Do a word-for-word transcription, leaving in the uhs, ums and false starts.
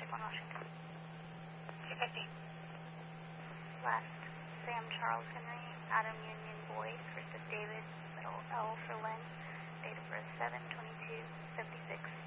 one Washington. two fifty. Last, Sam Charles Henry, Adam Union Boyd versus David, middle L for Lynn, date of birth seven twenty-two seventy-six.